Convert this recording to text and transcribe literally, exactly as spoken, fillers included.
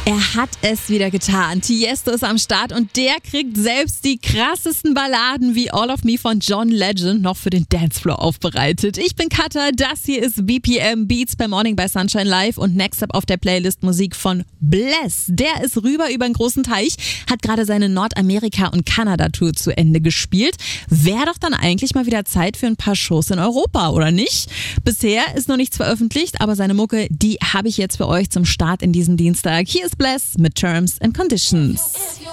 Er hat es wieder getan. Tiesto ist am Start und der kriegt selbst die krassesten Balladen wie All of Me von John Legend noch für den Dancefloor aufbereitet. Ich bin Katha, das hier ist B P M Beats per Morning bei Sunshine Live und next up auf der Playlist Musik von Bless. Der ist rüber über einen großen Teich, hat gerade seine Nordamerika- und Kanada-Tour zu Ende gespielt. Wäre doch dann eigentlich mal wieder Zeit für ein paar Shows in Europa, oder nicht? Bisher ist noch nichts veröffentlicht, aber seine Mucke, die habe ich jetzt für euch zum Start in diesen Dienstag. Hier ist Bless mit Terms and Conditions.